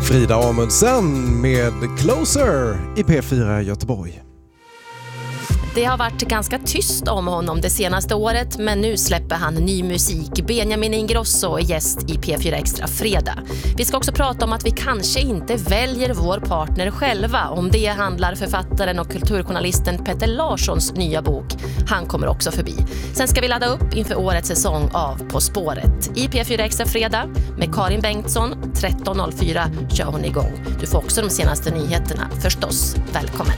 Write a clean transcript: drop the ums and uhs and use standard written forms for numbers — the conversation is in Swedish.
Frida Amundsen med Closer i P4 Göteborg. Det har varit ganska tyst om honom det senaste året, men nu släpper han ny musik. Benjamin Ingrosso är gäst i P4 Extra fredag. Vi ska också prata om att vi kanske inte väljer vår partner själva. Om det handlar författaren och kulturjournalisten Petter Larssons nya bok. Han kommer också förbi. Sen ska vi ladda upp inför årets säsong av På spåret. I P4 Extra fredag med Karin Bengtsson. 13.04 kör hon igång. Du får också de senaste nyheterna förstås. Välkommen!